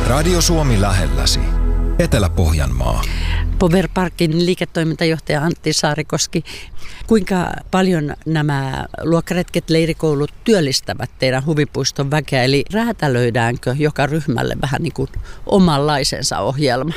Radio Suomi lähelläsi. Etelä-Pohjanmaa. Power Parkin liiketoimintajohtaja Antti Saarikoski. Kuinka paljon nämä luokkaretket, leirikoulut työllistävät teidän huvipuiston väkeä? Eli räätälöidäänkö joka ryhmälle vähän niin kuin omanlaisensa ohjelma?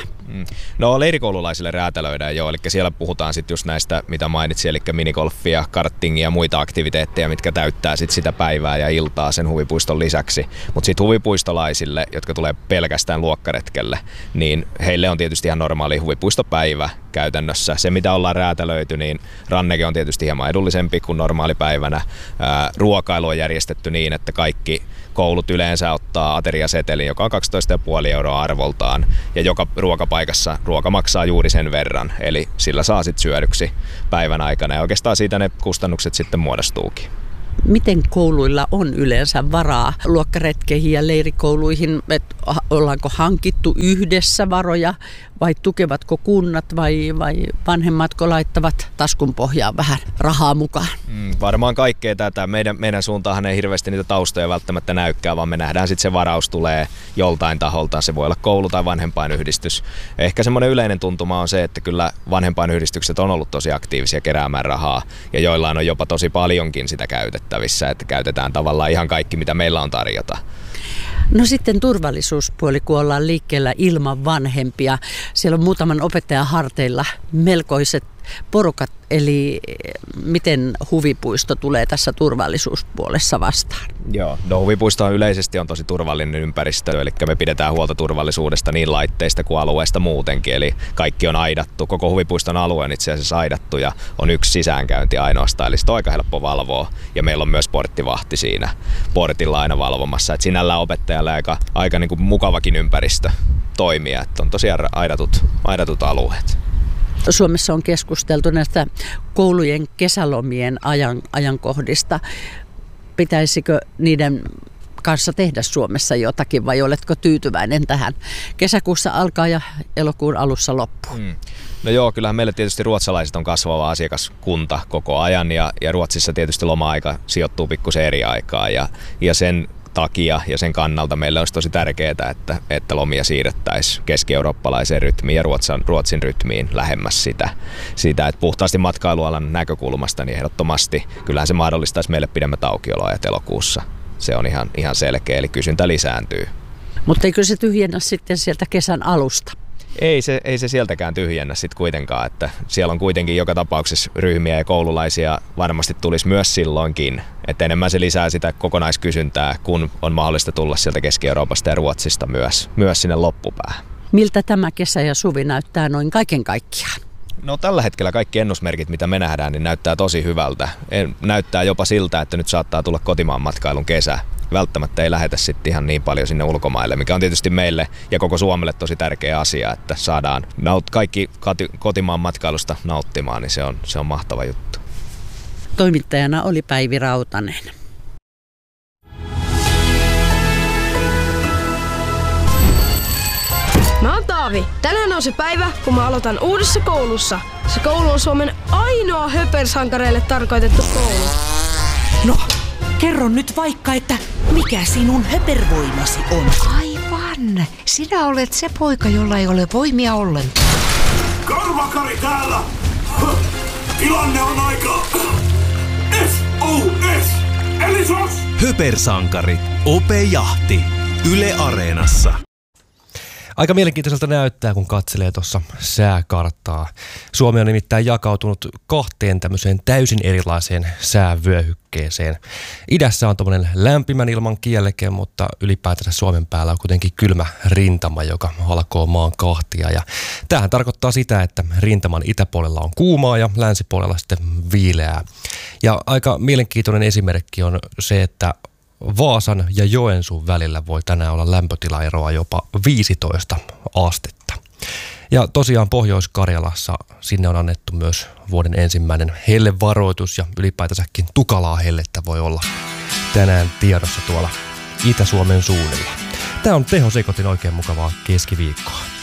No leirikoululaisille räätälöidään jo, eli siellä puhutaan sitten just näistä, mitä mainitsin, eli minigolfia, karttingia ja muita aktiviteetteja, mitkä täyttää sitten sitä päivää ja iltaa sen huvipuiston lisäksi. Mutta sitten huvipuistolaisille, jotka tulee pelkästään luokkaretkelle, niin heille on tietysti ihan normaali huvipuistopäivä käytännössä. Se, mitä ollaan räätälöity, niin ranneke on tietysti hieman edullisempi kuin normaalipäivänä. Ruokailu on järjestetty niin, että kaikki koulut yleensä ottaa ateriasetelin, joka on 12,5 € arvoltaan, ja joka ruokapaikassa ruoka maksaa juuri sen verran, eli sillä saa sitten syödyksi päivän aikana, ja oikeastaan siitä ne kustannukset sitten muodostuukin. Miten kouluilla on yleensä varaa luokkaretkeihin ja leirikouluihin? Ollaanko hankittu yhdessä varoja vai tukevatko kunnat vai vanhemmatko laittavat taskun pohjaan vähän rahaa mukaan? Varmaan kaikkea tätä. Meidän suuntaahan ei hirveästi niitä taustoja välttämättä näykään, vaan me nähdään sitten se varaus tulee joltain taholta. Se voi olla koulu tai vanhempainyhdistys. Ehkä semmoinen yleinen tuntuma on se, että kyllä vanhempainyhdistykset on ollut tosi aktiivisia keräämään rahaa ja joillain on jopa tosi paljonkin sitä käytettävissä, että käytetään tavallaan ihan kaikki, mitä meillä on tarjota. No sitten turvallisuuspuoli, kun ollaan liikkeellä ilman vanhempia. Siellä on muutaman opettajan harteilla melkoiset porukat, eli miten huvipuisto tulee tässä turvallisuuspuolessa vastaan? Joo, no huvipuisto yleisesti on tosi turvallinen ympäristö, eli me pidetään huolta turvallisuudesta niin laitteista kuin alueesta muutenkin, eli kaikki on aidattu, koko huvipuiston alue on itse asiassa aidattu ja on yksi sisäänkäynti ainoastaan, eli sitä on aika helppo valvoa ja meillä on myös porttivahti siinä portilla aina valvomassa, että sinällään opettajalle aika niin kuin mukavakin ympäristö toimia, että on tosiaan aidatut alueet. Suomessa on keskusteltu näistä koulujen kesälomien ajankohdista. Pitäisikö niiden kanssa tehdä Suomessa jotakin vai oletko tyytyväinen tähän? Kesäkuussa alkaa ja elokuun alussa loppuu. No joo, kyllähän meille tietysti ruotsalaiset on kasvava asiakaskunta koko ajan ja Ruotsissa tietysti loma-aika sijoittuu pikkusen eri aikaa ja sen takia ja sen kannalta meille olisi tosi tärkeää, että lomia siirrettäisiin keski-eurooppalaiseen rytmiin ja Ruotsin rytmiin lähemmäs sitä, että puhtaasti matkailualan näkökulmasta niin ehdottomasti kyllähän se mahdollistaisi meille pidemmät aukioloajat elokuussa. Se on ihan selkeä, eli kysyntä lisääntyy. Mutta eikö se tyhjennä sitten sieltä kesän alusta? Ei se sieltäkään tyhjennä sitten kuitenkaan, että siellä on kuitenkin joka tapauksessa ryhmiä ja koululaisia varmasti tulisi myös silloinkin, että enemmän se lisää sitä kokonaiskysyntää, kun on mahdollista tulla sieltä Keski-Euroopasta ja Ruotsista myös sinne loppupäähän. Miltä tämä kesä ja suvi näyttää noin kaiken kaikkiaan? No tällä hetkellä kaikki ennusmerkit, mitä me nähdään, niin näyttää tosi hyvältä. Näyttää jopa siltä, että nyt saattaa tulla kotimaan matkailun kesä. Välttämättä ei lähetä sitten ihan niin paljon sinne ulkomaille, mikä on tietysti meille ja koko Suomelle tosi tärkeä asia, että saadaan kaikki kotimaan matkailusta nauttimaan, niin se on mahtava juttu. Toimittajana oli Päivi Rautanen. Mä oon Taavi. Tänään on se päivä, kun mä aloitan uudessa koulussa. Se koulu on Suomen ainoa höpersankareille tarkoitettu koulu. No, kerro nyt vaikka, että mikä sinun höpervoimasi on. Aivan. Sinä olet se poika, jolla ei ole voimia ollenkaan. Karvakari täällä! Tilanne on aika... SOS! Eli SOS! Höpersankari. Ope Jahti. Yle Areenassa. Aika mielenkiintoiselta näyttää, kun katselee tuossa sääkarttaa. Suomi on nimittäin jakautunut kahteen tämmöiseen täysin erilaiseen säävyöhykkeeseen. Idässä on tommoinen lämpimän ilman kieleke, mutta ylipäätänsä Suomen päällä on kuitenkin kylmä rintama, joka halkoo maan kahtia. Ja tämähän tarkoittaa sitä, että rintaman itäpuolella on kuumaa ja länsipuolella sitten viileää. Ja aika mielenkiintoinen esimerkki on se, että Vaasan ja Joensuun välillä voi tänään olla lämpötilaeroa jopa 15 astetta. Ja tosiaan Pohjois-Karjalassa sinne on annettu myös vuoden ensimmäinen hellevaroitus ja ylipäätänsäkin tukalaa hellettä voi olla tänään tiedossa tuolla Itä-Suomen suunnilla. Tämä on Teho Sekotin oikein mukavaa keskiviikkoa.